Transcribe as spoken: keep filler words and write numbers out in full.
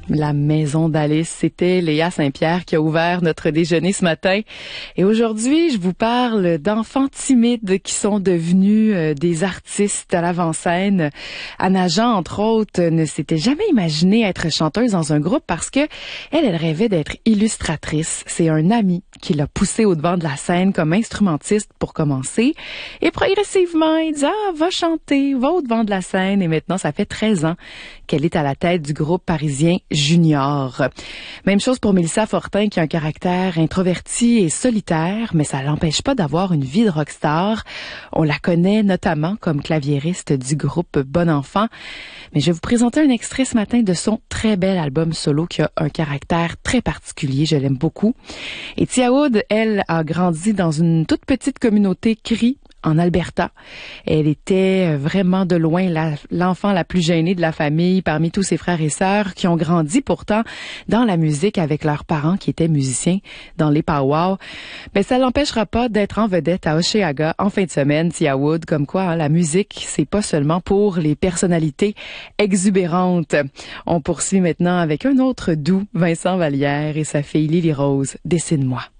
La maison d'Alice, c'était Léa Saint-Pierre qui a ouvert notre déjeuner ce matin. Et aujourd'hui, je vous parle d'enfants timides qui sont devenus euh, des artistes à l'avant-scène. Anna Jean, entre autres, ne s'était jamais imaginée être chanteuse dans un groupe parce que elle, elle rêvait d'être illustratrice. C'est un ami qui l'a poussée au devant de la scène comme instrumentiste pour commencer. Et progressivement, il dit « Ah, va chanter, va au devant de la scène. » Et maintenant, ça fait treize ans qu'elle est à la tête du groupe parisien Junior. Même chose pour Mélissa Fortin qui a un caractère introverti et solitaire, mais ça l'empêche pas d'avoir une vie de rockstar. On la connaît notamment comme claviériste du groupe Bon Enfant. Mais je vais vous présenter un extrait ce matin de son très bel album solo qui a un caractère très particulier. Je l'aime beaucoup. Et Tia Wood, elle, a grandi dans une toute petite communauté cri en Alberta. Elle était vraiment de loin la, l'enfant la plus gênée de la famille parmi tous ses frères et sœurs qui ont grandi pourtant dans la musique avec leurs parents qui étaient musiciens dans les pow-wow. Mais ça l'empêchera pas d'être en vedette à Hochelaga en fin de semaine, Tia Wood, comme quoi hein, la musique, c'est pas seulement pour les personnalités exubérantes. On poursuit maintenant avec un autre doux, Vincent Vallière et sa fille Lily Rose, Dessine-moi.